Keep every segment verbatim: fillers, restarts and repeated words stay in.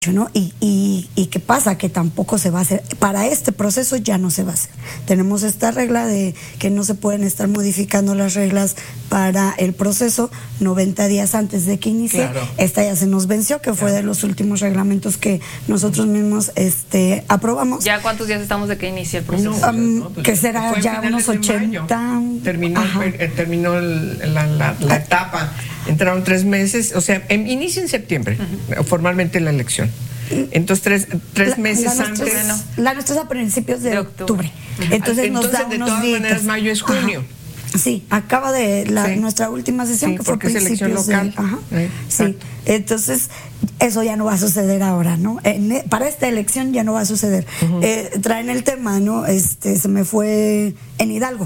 ¿no? Y, y, y ¿qué pasa? Que tampoco se va a hacer. Para este proceso ya no se va a hacer. Tenemos esta regla de que no se pueden estar modificando las reglas para el proceso noventa días antes de que inicie. Claro. Esta ya se nos venció, que fue claro. de los últimos reglamentos que nosotros mismos este, aprobamos. ¿Ya cuántos días estamos de que inicie el proceso? No, um, no, pues, que será ya unos ochenta. Terminó, el, terminó el, la, la, la etapa. Entraron tres meses, o sea, en, inicia en septiembre, uh-huh. formalmente la elección. Entonces, tres, tres la, meses la antes. Nuestra, no. La nuestra es a principios de, de octubre. octubre. Uh-huh. Entonces, Entonces, nos da de unos todas días. maneras, mayo es junio. Ajá. Sí, acaba de la, sí. nuestra última sesión, sí, que fue principios local. De, ajá, eh, sí, entonces eso ya no va a suceder ahora, ¿no? En, para esta elección ya no va a suceder. Uh-huh. Eh, traen el tema, ¿no? Este, se me fue en Hidalgo.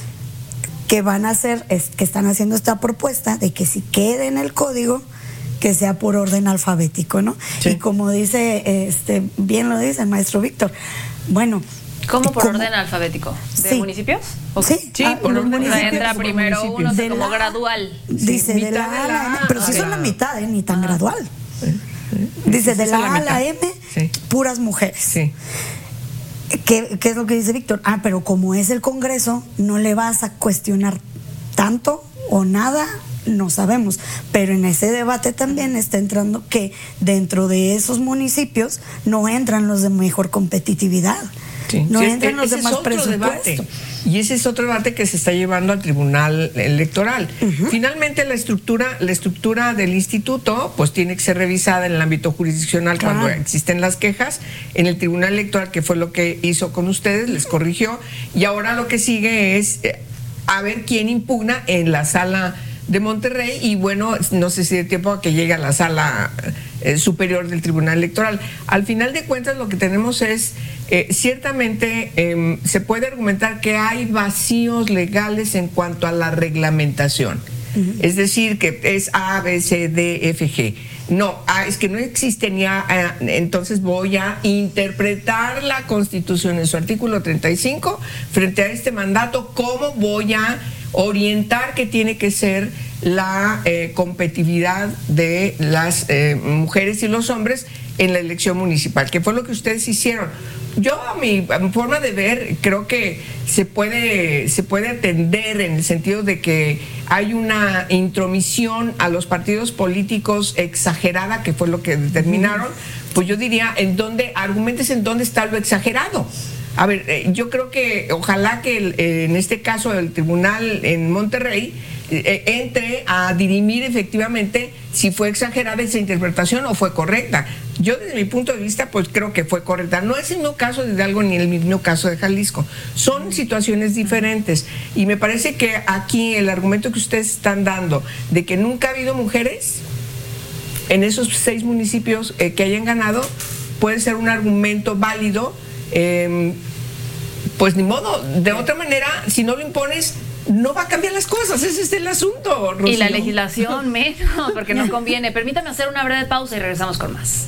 Que van a hacer, es que están haciendo esta propuesta de que si quede en el código, que sea por orden alfabético, ¿no? Sí. Y como dice, este, bien lo dice el maestro Víctor, bueno. ¿Cómo por orden alfabético? ¿De sí. municipios? Okay. Sí, sí, por orden alfabético. Entra primero uno, de como la, gradual. Dice, sí, de la A a la M, pero sí son la mitad, ¿eh? Ni tan ah. gradual. Sí, sí. Dice, de la A a la M, sí. puras mujeres. Sí. ¿Qué, ¿Qué es lo que dice Víctor? Ah, pero como es el Congreso, no le vas a cuestionar tanto o nada, no sabemos. Pero en ese debate también está entrando que dentro de esos municipios no entran los de mejor competitividad. Sí. No sí, entran los demás presupuestos. Y ese es otro debate que se está llevando al Tribunal Electoral. Uh-huh. Finalmente la estructura, la estructura del instituto pues tiene que ser revisada en el ámbito jurisdiccional claro. cuando existen las quejas. En el Tribunal Electoral, que fue lo que hizo con ustedes, les corrigió. Y ahora lo que sigue es eh, a ver quién impugna en la sala de Monterrey, y bueno, no sé si de tiempo a que llegue a la sala eh, superior del Tribunal Electoral. Al final de cuentas lo que tenemos es, eh, ciertamente eh, se puede argumentar que hay vacíos legales en cuanto a la reglamentación. Uh-huh. Es decir, que es A, B, C, D, F, G. No, ah, es que no existe ni A, ah, entonces voy a interpretar la Constitución en su artículo treinta y cinco frente a este mandato, cómo voy a orientar que tiene que ser la eh, competitividad de las eh, mujeres y los hombres en la elección municipal, que fue lo que ustedes hicieron. Yo, a mi, a mi forma de ver, creo que se puede, se puede atender en el sentido de que hay una intromisión a los partidos políticos exagerada, que fue lo que determinaron. Pues yo diría, en dónde, argumentes en dónde está lo exagerado. A ver, eh, yo creo que ojalá que el, eh, en este caso el tribunal en Monterrey eh, entre a dirimir efectivamente si fue exagerada esa interpretación o fue correcta. Yo desde mi punto de vista pues creo que fue correcta. No es el mismo caso de Hidalgo ni el mismo caso de Jalisco. Son situaciones diferentes y me parece que aquí el argumento que ustedes están dando de que nunca ha habido mujeres en esos seis municipios eh, que hayan ganado puede ser un argumento válido. Eh, pues ni modo, de otra manera, si no lo impones, no va a cambiar las cosas, ese es el asunto, Rocío. Y la legislación menos, porque no conviene. Permítame hacer una breve pausa y regresamos con más.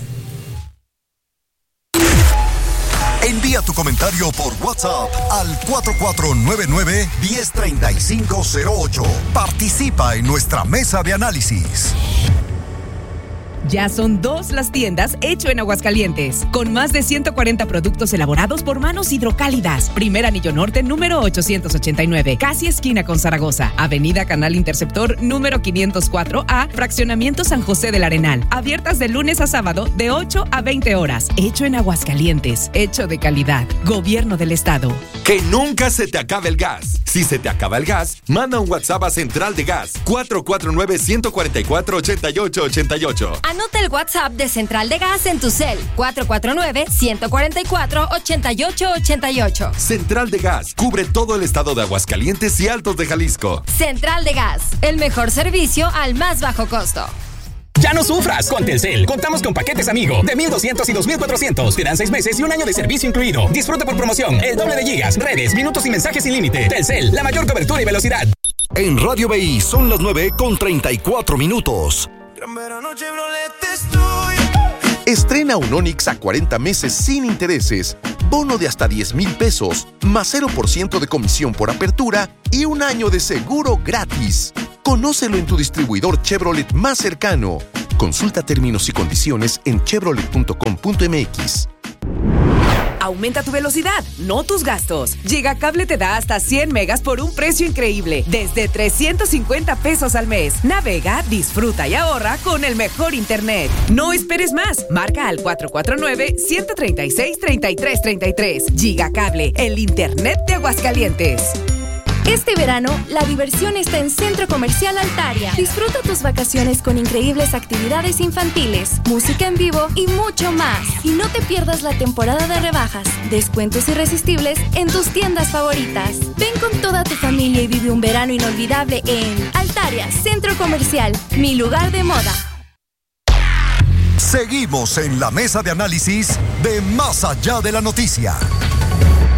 Envía tu comentario por WhatsApp al cuatro cuatro nueve nueve, uno cero tres cinco cero ocho. Participa en nuestra mesa de análisis. Ya son dos las tiendas Hecho en Aguascalientes, con más de ciento cuarenta productos elaborados por manos hidrocálidas. Primer Anillo Norte, número ochocientos ochenta y nueve, casi esquina con Zaragoza. Avenida Canal Interceptor, número quinientos cuatro A, Fraccionamiento San José del Arenal. Abiertas de lunes a sábado, de ocho a veinte horas. Hecho en Aguascalientes, hecho de calidad. Gobierno del Estado. Que nunca se te acabe el gas. Si se te acaba el gas, manda un WhatsApp a Central de Gas, cuatro cuatro nueve, uno cuatro cuatro, ocho ocho ocho ocho. Anota el WhatsApp de Central de Gas en tu cel, cuatro cuatro nueve, uno cuatro cuatro, ocho ocho ocho ocho. Central de Gas cubre todo el estado de Aguascalientes y Altos de Jalisco. Central de Gas, el mejor servicio al más bajo costo. Ya no sufras con Telcel. Contamos con paquetes Amigo de mil doscientos y dos mil cuatrocientos. Te dan seis meses y un año de servicio incluido. Disfruta por promoción el doble de gigas, redes, minutos y mensajes sin límite. Telcel, la mayor cobertura y velocidad. En Radio B I son las nueve con treinta y cuatro minutos. Estrena un Onix a cuarenta meses sin intereses, bono de hasta diez mil pesos, más cero por ciento de comisión por apertura y un año de seguro gratis. Conócelo en tu distribuidor Chevrolet más cercano. Consulta términos y condiciones en chevrolet punto com punto m x. Aumenta tu velocidad, no tus gastos. Gigacable te da hasta cien megas por un precio increíble, desde trescientos cincuenta pesos al mes. Navega, disfruta y ahorra con el mejor internet. No esperes más. Marca al cuatro cuatro nueve, uno tres seis, tres tres tres tres. Gigacable, el internet de Aguascalientes. Este verano, la diversión está en Centro Comercial Altaria. Disfruta tus vacaciones con increíbles actividades infantiles, música en vivo y mucho más. Y no te pierdas la temporada de rebajas, descuentos irresistibles en tus tiendas favoritas. Ven con toda tu familia y vive un verano inolvidable en Altaria, Centro Comercial, mi lugar de moda. Seguimos en la mesa de análisis de Más Allá de la Noticia.